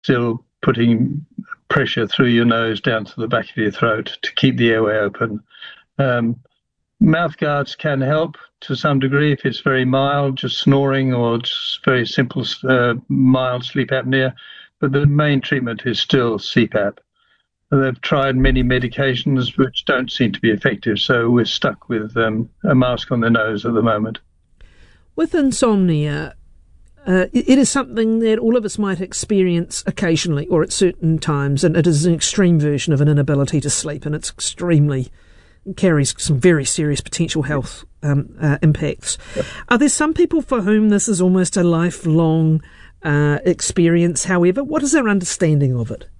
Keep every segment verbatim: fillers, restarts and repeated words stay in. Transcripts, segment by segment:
still putting pressure through your nose down to the back of your throat to keep the airway open. Um, mouth guards can help to some degree if it's very mild, just snoring or just very simple uh, mild sleep apnea. But the main treatment is still C PAP. They've tried many medications which don't seem to be effective, so we're stuck with um, a mask on the nose at the moment. With insomnia, uh, it is something that all of us might experience occasionally or at certain times, and it is an extreme version of an inability to sleep, and it's extremely carries some very serious potential health um, uh, impacts. Yep. Are there some people for whom this is almost a lifelong uh, experience, however? What is their understanding of it?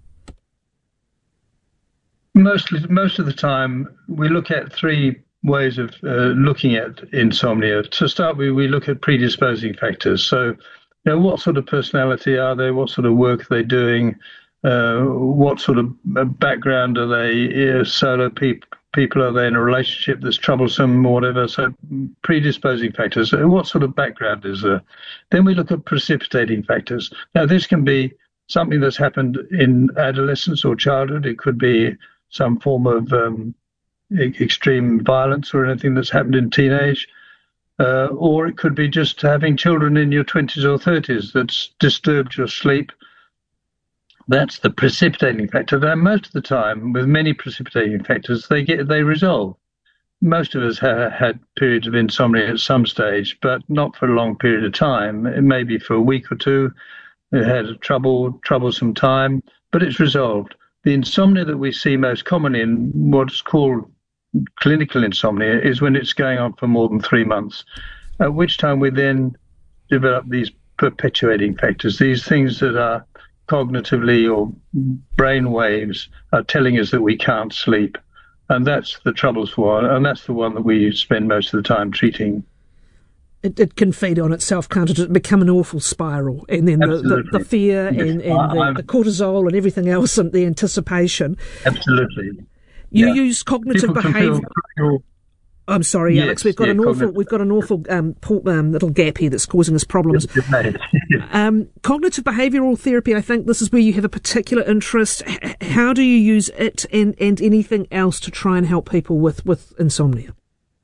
Mostly, most of the time, we look at three ways of uh, looking at insomnia. To start with, we look at predisposing factors. So, you know, what sort of personality are they? What sort of work are they doing? Uh, what sort of background are they? Uh, solo pe- people? Are they in a relationship that's troublesome or whatever? So, predisposing factors. What sort of background is there? Then we look at precipitating factors. Now, this can be something that's happened in adolescence or childhood. It could be some form of um, extreme violence or anything that's happened in teenage. Uh, or it could be just having children in your twenties or thirties that's disturbed your sleep. That's the precipitating factor. Now, most of the time, with many precipitating factors, they get they resolve. Most of us have had periods of insomnia at some stage, but not for a long period of time. It may be for a week or two. It had a trouble, troublesome time, but it's resolved. The insomnia that we see most commonly in what's called clinical insomnia is when it's going on for more than three months, at which time we then develop these perpetuating factors, these things that are cognitively or brain waves are telling us that we can't sleep. And that's the troubles for, and that's the one that we spend most of the time treating. It, it can feed on itself, can't it? It become an awful spiral, and then the, the, the fear yes. and, and the, the cortisol and everything else, and the anticipation. Absolutely. You yeah. use cognitive behaviour. I'm sorry, yes, Alex. We've got yeah, an awful, cognitive. we've got an awful um, pull, um, little gap here that's causing us problems. um, cognitive behavioural therapy. I think this is where you have a particular interest. H- how do you use it, and, and anything else to try and help people with, with insomnia?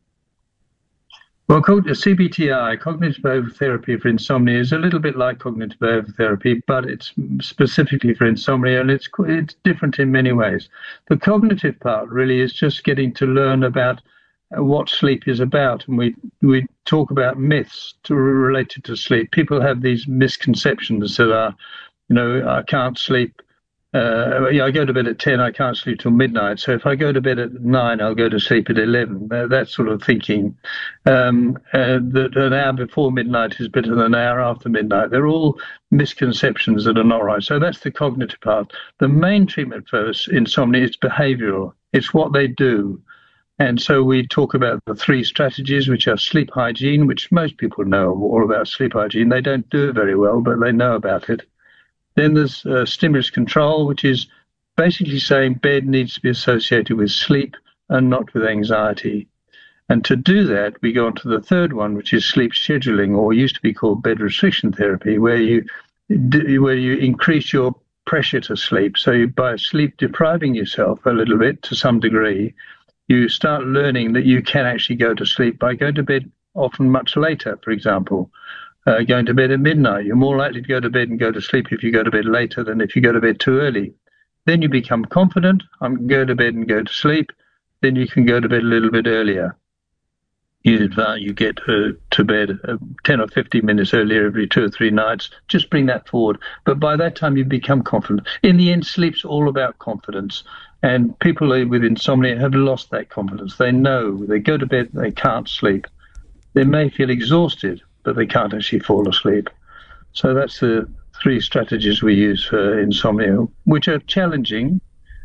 Well, C B T I, cognitive behavioural therapy for insomnia, is a little bit like cognitive behavioural therapy, but it's specifically for insomnia, and it's it's different in many ways. The cognitive part really is just getting to learn about what sleep is about, and we we talk about myths to, related to sleep. People have these misconceptions that are, you know, I can't sleep. Uh, yeah, I go to bed at ten, I can't sleep till midnight. So if I go to bed at nine, I'll go to sleep at eleven. Uh, that sort of thinking. Um, uh, that an hour before midnight is better than an hour after midnight. They're all misconceptions that are not right. So that's the cognitive part. The main treatment for insomnia is behavioural. It's what they do. And so we talk about the three strategies, which are sleep hygiene, which most people know all about sleep hygiene. They don't do it very well, but they know about it. Then there's uh, stimulus control, which is basically saying bed needs to be associated with sleep and not with anxiety. And to do that, we go on to the third one, which is sleep scheduling, or used to be called bed restriction therapy, where you where you increase your pressure to sleep. So you, by sleep depriving yourself a little bit to some degree, you start learning that you can actually go to sleep by going to bed often much later, for example. Uh, going to bed at midnight. You're more likely to go to bed and go to sleep if you go to bed later than if you go to bed too early. Then you become confident. I can go to bed and go to sleep. Then you can go to bed a little bit earlier. You, uh, you get uh, to bed uh, ten or fifteen minutes earlier every two or three nights. Just bring that forward. But by that time, you become confident. In the end, sleep's all about confidence. And people with insomnia have lost that confidence. They know they go to bed, they can't sleep. They may feel exhausted, but they can't actually fall asleep. So that's the three strategies we use for insomnia, which are challenging,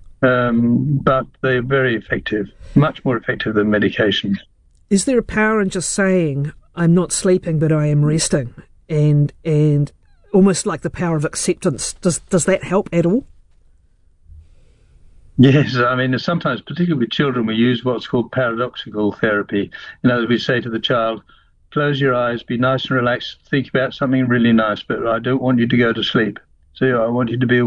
um, but they're very effective, much more effective than medication. Is there a power in just saying, I'm not sleeping, but I am resting, and and almost like the power of acceptance? Does does that help at all? Yes, I mean, sometimes, particularly with children, we use what's called paradoxical therapy. In other words, we say to the child, close your eyes, be nice and relaxed, think about something really nice, but I don't want you to go to sleep. So I want you to be